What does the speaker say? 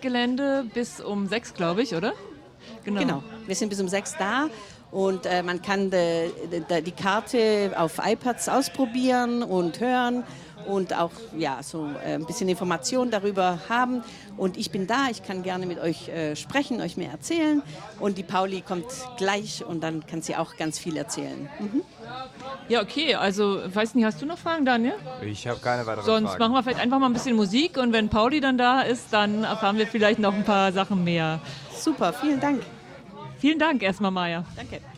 Konzertgelände bis um 6, glaube ich, oder? Genau, wir sind bis um 6 da und man kann die Karte auf iPads ausprobieren und hören und auch so ein bisschen Informationen darüber haben. Und ich bin da, ich kann gerne mit euch sprechen, euch mehr erzählen. Und die Pauli kommt gleich und dann kann sie auch ganz viel erzählen. Ja, okay, also, weiß nicht, hast du noch Fragen, Daniel? Ich habe keine weiteren Sonst Fragen. machen wir vielleicht einfach mal ein bisschen Musik und wenn Pauli dann da ist, dann erfahren wir vielleicht noch ein paar Sachen mehr. Super, vielen Dank. Vielen Dank erstmal, Maja. Danke.